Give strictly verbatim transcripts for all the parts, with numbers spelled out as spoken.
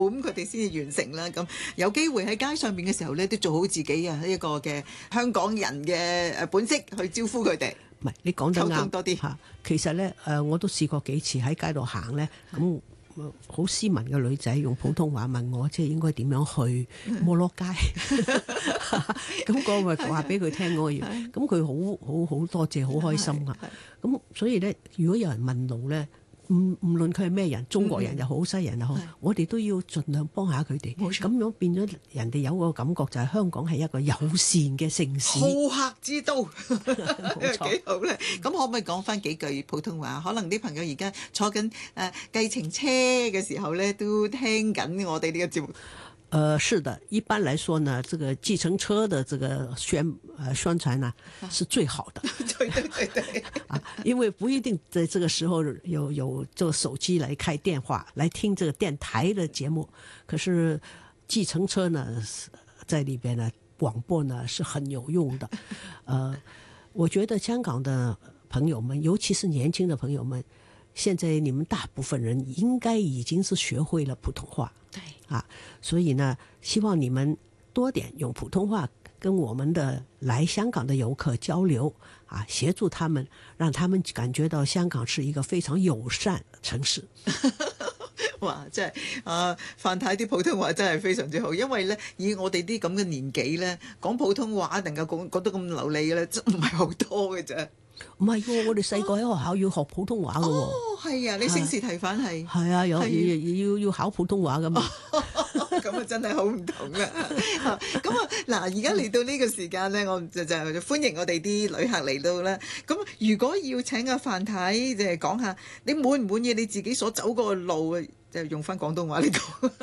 咁佢哋先至完成啦。咁有機會喺街上面嘅時候咧，都做好自己啊一個嘅香港人嘅誒本色去招呼佢哋。 唔係，你講得啱多啲嚇。其實咧，誒我都試過幾次喺街度行咧，咁好斯文嘅女仔用普通話問我，即係應該點樣去摩羅街？咁我咪話俾佢聽嗰個嘢，咁佢好好好多謝，好開心啊！咁所以咧，如果有人問路咧，唔唔論佢係咩人，中國人又好，西人又好，我哋都要盡量幫下佢哋。咁樣變咗人哋有個感覺就係香港係一個友善嘅城市， 好客之都， 冇錯， 幾好咧。咁可唔可以講翻幾句普通話？可能啲朋友而家坐緊誒計程車嘅時候咧，都聽緊我哋呢個節目。 呃，是的，一般來說呢，這個計程車的這個宣呃宣傳呢是最好的。 對對對對， 啊，因為不一定在這個時候有有這個手機來開電話來聽這個電台的節目，可是計程車呢，在裏邊呢廣播呢是很有用的。呃，我覺得香港的朋友們，尤其是年輕的朋友們，現在你們大部分人應該已經是學會了普通話。 對啊，所以呢，希望你們多點用普通話跟我們的來香港的遊客交流，啊，協助他們，讓他們感覺到香港是一個非常友善的城市。 哇！真係啊，范太啲普通話真係非常之好，因為咧以我哋啲咁嘅年紀咧，講普通話能夠講講得咁流利嘅咧，真唔係好多嘅啫。 唔係喎，我哋細個喺學校要學普通話嘅喎。 哦，係啊，你姓氏提反係係啊，有要要要考普通話嘅嘛。 咁啊，真係好唔同啊！咁啊，嗱，而家嚟到呢個時間咧，我就就歡迎我哋啲旅客嚟到啦。咁如果要請阿范太即係講下，你滿唔滿意你自己所走過嘅路啊？就用翻廣東話嚟講。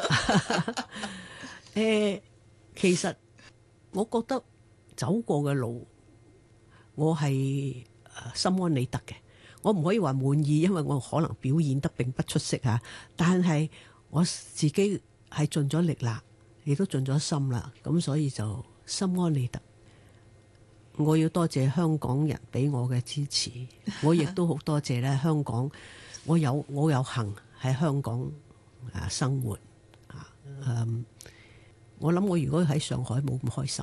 誒，其實我覺得走過嘅路，我係心安理得嘅。我唔可以話滿意，因為我可能表現得並不出色嚇。但係我自己係盡咗力啦，亦都盡咗心啦，咁所以就心安理得。我要多謝香港人俾我嘅支持，我亦都好多謝咧香港。我有我有幸喺香港啊生活啊，嗯，我諗我如果喺上海冇咁開心。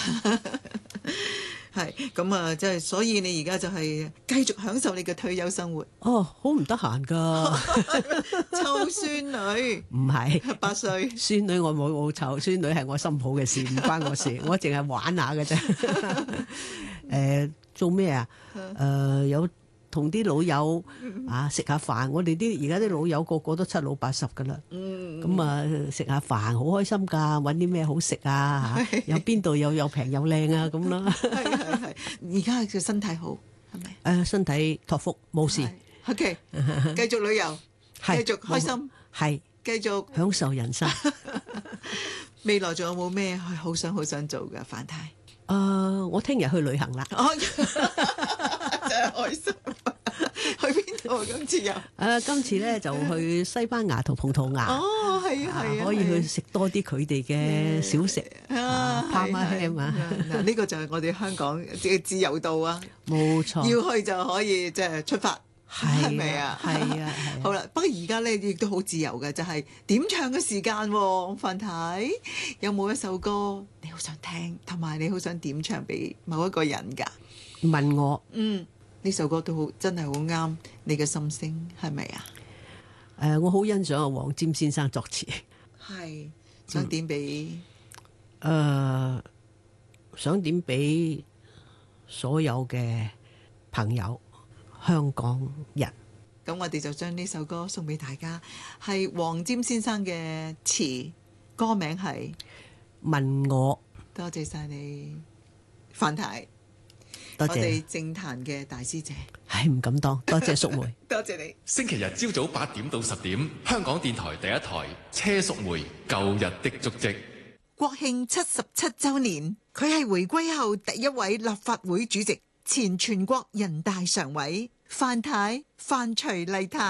係咁啊，即係所以你而家就係繼續享受你嘅退休生活。 哦，好唔得閒噶， 湊孫女唔係八歲， 孫女我冇冇湊，孫女係我心抱嘅事，唔關我事，我淨係玩下嘅啫。誒、呃，做咩啊？誒、呃，有同啲老友啊食下飯，我哋啲而家啲老友個個都七老八十噶啦。嗯，咁啊食下飯好開心噶，搵啲咩好食啊？有邊度又又平又靚啊咁啦。 係係係，而家嘅身體好係咪？誒、 呃，身體託福冇事。 OK，繼續旅遊，繼續開心， 係繼續享受人生。 未來仲有冇咩係好想好想做嘅范太？誒、 呃，我聽日去旅行啦。 真係開心。去邊度？今次又？誒、 啊，今次咧就去西班牙同葡萄牙。 哦，係啊，係啊， 可以去食多啲佢哋嘅小食啊，Parma ham啊。 嗱，呢個就係我哋香港嘅自由度啊。 冇錯。 要去就可以即係出發，係咪啊？ 係啊，係。 好啦，不過而家咧亦都好自由嘅，就係點唱嘅時間喎。范太有冇一首歌你好想聽，同埋你好想點唱俾某一個人㗎？ 問我， 嗯。呢首歌都好，真係好啱你嘅心聲，係咪啊？ 誒、呃，我好欣賞阿黃霑先生作詞， 係想點俾？誒、 嗯呃，想點俾所有嘅朋友、香港人。 咁我哋就將呢首歌送俾大家，係黃霑先生嘅詞，歌名係問我。 多謝晒你，范太。 多謝我哋政壇嘅大師姐， 係唔敢當，多謝淑梅， 多謝你。 星期日朝早八點到十點，香港電台第一台車淑梅舊日的足跡。 國慶七十七週年，佢係回歸後第一位立法會主席，前全國人大常委范太范徐麗泰。